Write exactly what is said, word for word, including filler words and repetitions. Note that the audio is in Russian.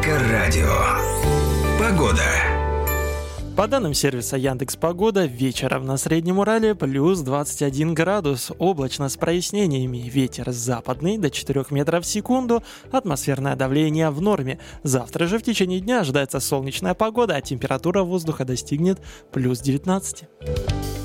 Эльдоррадио. Погода. По данным сервиса Яндекс.Погода, вечером на Среднем Урале плюс двадцать один градус, облачно с прояснениями, ветер западный до четырёх метров в секунду, атмосферное давление в норме. Завтра же в течение дня ожидается солнечная погода, а температура воздуха достигнет плюс девятнадцать.